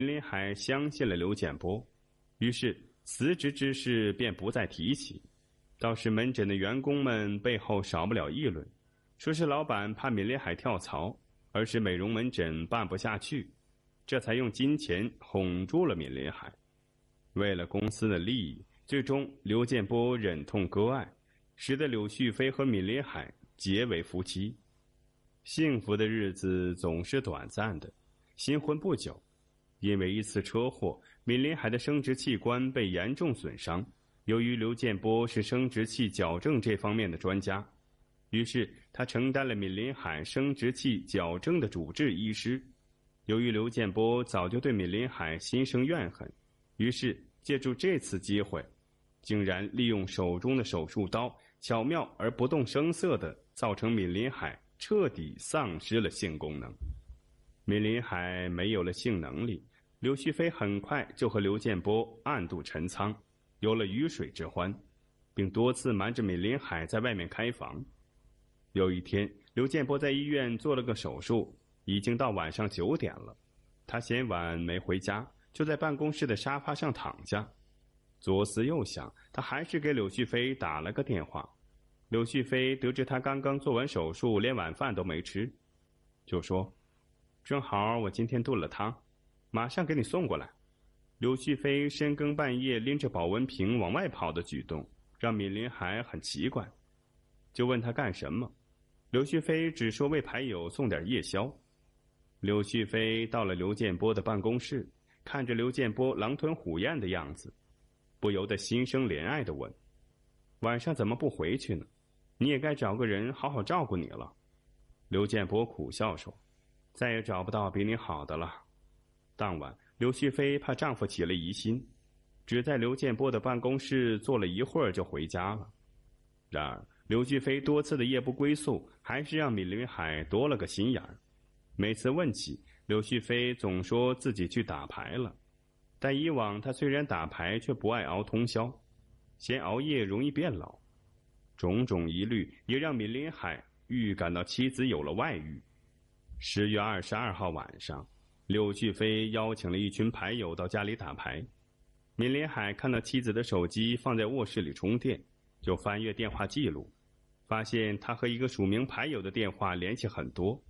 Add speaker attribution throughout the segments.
Speaker 1: 林海相信了刘建波，于是辞职之事便不再提起。倒是门诊的员工们背后少不了议论，说是老板怕闵林海跳槽，而使美容门诊办不下去，这才用金钱哄住了闵林海。为了公司的利益，最终刘建波忍痛割爱，使得柳絮飞和闵林海结为夫妻。幸福的日子总是短暂的，新婚不久，因为一次车祸，闵林海的生殖器官被严重损伤。由于刘建波是生殖器矫正这方面的专家，于是他承担了闵林海生殖器矫正的主治医师。由于刘建波早就对闵林海心生怨恨，于是借助这次机会，竟然利用手中的手术刀，巧妙而不动声色地造成闵林海彻底丧失了性功能。闵林海没有了性能力，柳絮飞很快就和刘建波暗度陈仓，有了鱼水之欢，并多次瞒着闵林海在外面开房。有一天，刘建波在医院做了个手术，已经到晚上9点了。他嫌晚没回家，就在办公室的沙发上躺下。左思右想，他还是给柳絮飞打了个电话。柳絮飞得知他刚刚做完手术，连晚饭都没吃，就说：“正好我今天炖了汤，马上给你送过来。”柳絮飞深更半夜拎着保温瓶往外跑的举动，让闵林海很奇怪，就问他干什么。柳絮飞只说为牌友送点夜宵。柳絮飞到了刘建波的办公室，看着刘建波狼吞虎咽的样子，不由得心生怜爱地问：“晚上怎么不回去呢？你也该找个人好好照顾你了。”刘建波苦笑说：“再也找不到比你好的了。”当晚，柳絮飞怕丈夫起了疑心，只在刘建波的办公室坐了一会儿就回家了。然而，柳絮飞多次的夜不归宿，还是让闵林海多了个心眼儿。每次问起，柳絮飞总说自己去打牌了，但以往他虽然打牌，却不爱熬通宵，嫌熬夜容易变老。种种疑虑也让闵林海预感到妻子有了外遇。10月22号晚上，柳絮飞邀请了一群牌友到家里打牌。闵林海看到妻子的手机放在卧室里充电，就翻阅电话记录，发现他和一个署名牌友的电话联系很多。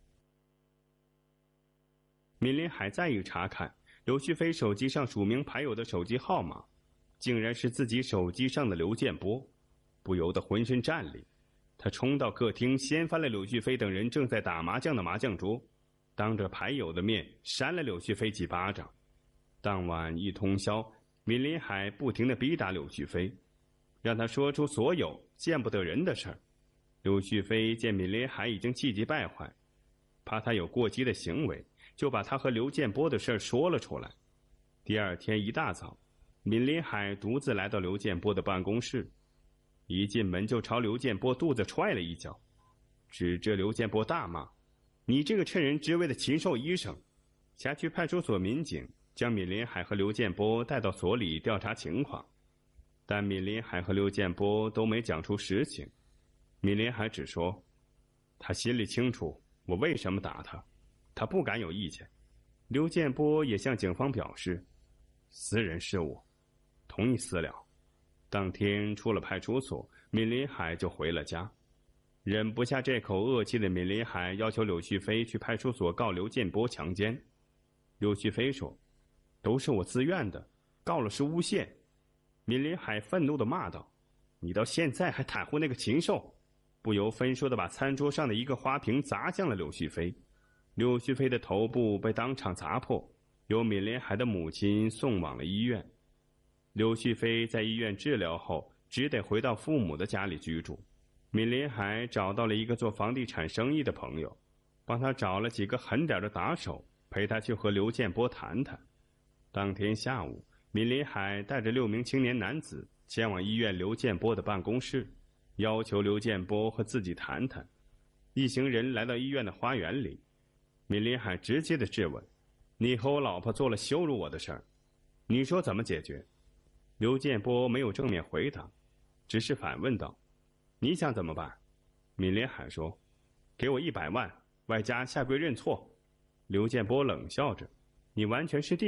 Speaker 1: 闵林海再一查看，柳絮飞手机上署名牌友的手机号码，竟然是自己手机上的刘建波，不由得浑身战栗。他冲到客厅，掀翻了柳絮飞等人正在打麻将的麻将桌，当着牌友的面扇了柳絮飞几巴掌。当晚一通宵，闵林海不停地逼打柳絮飞，让他说出所有见不得人的事儿。柳絮飞见闵林海已经气急败坏，怕他有过激的行为，就把他和刘建波的事儿说了出来。第二天一大早，闵林海独自来到刘建波的办公室，一进门就朝刘建波肚子踹了一脚，指着刘建波大骂：“你这个趁人之危的禽兽医生！”辖区派出所民警将闵林海和刘建波带到所里调查情况，但闵林海和刘建波都没讲出实情。闵林海只说：“他心里清楚我为什么打他，他不敢有意见。”刘建波也向警方表示：“私人事务，同意私了。”当天出了派出所，闵林海就回了家。忍不下这口恶气的闵林海要求柳絮飞去派出所告刘建波强奸。柳絮飞说：“都是我自愿的，告了是诬陷。”闵林海愤怒地骂道：“你到现在还袒护那个禽兽！”不由分说地把餐桌上的一个花瓶砸向了柳絮飞。柳絮飞的头部被当场砸破，由闵林海的母亲送往了医院。柳絮飞在医院治疗后，只得回到父母的家里居住。闵林海找到了一个做房地产生意的朋友，帮他找了几个狠点的打手，陪他去和刘建波谈谈。当天下午，闵林海带着6名青年男子前往医院刘建波的办公室，要求刘建波和自己谈谈。一行人来到医院的花园里，闵林海直接的质问：“你和我老婆做了羞辱我的事儿，你说怎么解决？”刘建波没有正面回答，只是反问道：“你想怎么办？”闵林海说：“给我100万，外加下跪认错。”刘建波冷笑着：“你完全是